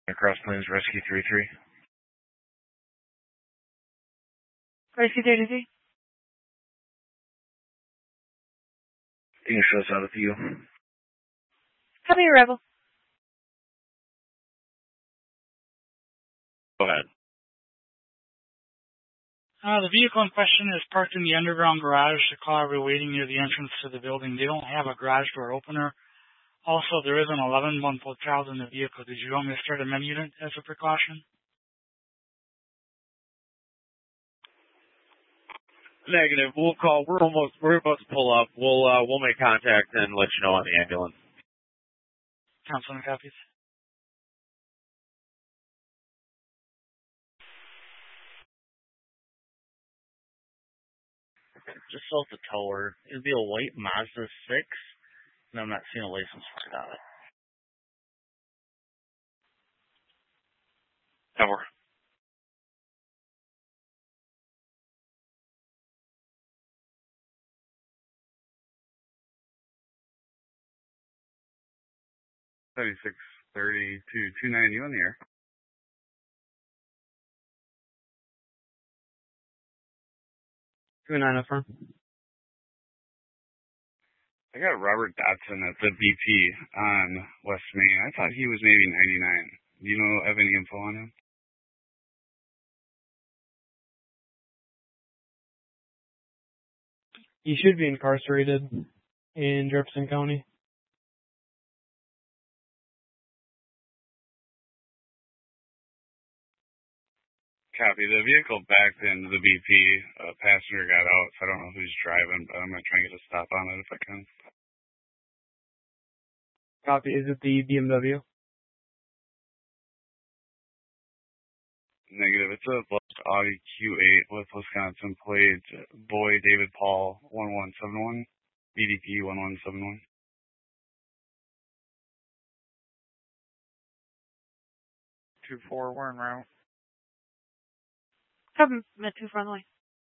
Cross Plains Rescue 3-3. Rescue 3-3. Thing shows out of you. Copy, Rebel. Go ahead. The vehicle in question is parked in the underground garage. The car will be waiting near the entrance to the building. They don't have a garage door opener. Also, there is an 11-month-old child in the vehicle. Did you want me to start a MEM unit as a precaution? Negative. We'll call. We're about to pull up. We'll make contact and let you know on the ambulance. Councilman copies. Just off the tower. It'd be a white Mazda 6, and I'm not seeing a license plate on it. Over. $7630 to 29, you on the air? Affirm. I got Robert Dotson at the BP on West Main. I thought he was maybe 99. Do you know have any info on him? He should be incarcerated in Jefferson County. Copy. The vehicle backed into the BP. A passenger got out, so I don't know who's driving, but I'm going to try and get a stop on it if I can. Copy. Is it the BMW? Negative. It's a black Audi Q8 with Wisconsin plates. Boy David Paul 1171. BDP 1171. 2-4, we're en route. Copy, Met 2 front line.